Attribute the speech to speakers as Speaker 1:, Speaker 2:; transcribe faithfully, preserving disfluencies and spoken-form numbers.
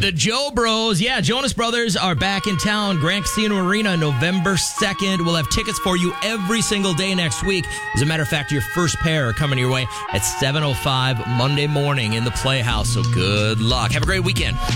Speaker 1: The Joe Bros. Yeah, Jonas Brothers are back in town. Grand Casino Arena, November second. We'll have tickets for you every single day next week. As a matter of fact, your first pair are coming your way at seven oh five Monday morning in the Playhouse. So good luck. Have a great weekend.